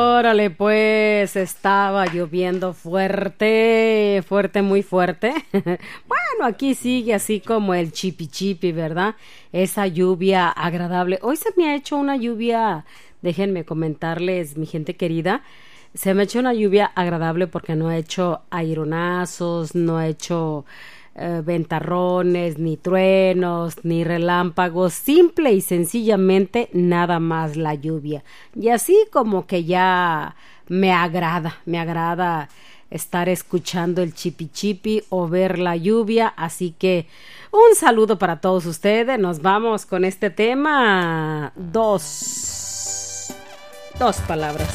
Órale, pues estaba lloviendo fuerte, fuerte, muy fuerte. Bueno, aquí sigue así como el chipi chipi, ¿verdad? Esa lluvia agradable. Hoy se me ha hecho una lluvia, déjenme comentarles, mi gente querida, se me ha hecho una lluvia agradable porque no ha hecho aironazos, no ha hecho ventarrones, ni truenos, ni relámpagos, simple y sencillamente nada más la lluvia. Y así como que ya me agrada estar escuchando el chipi chipi o ver la lluvia, así que un saludo para todos ustedes. Nos vamos con este tema, dos palabras.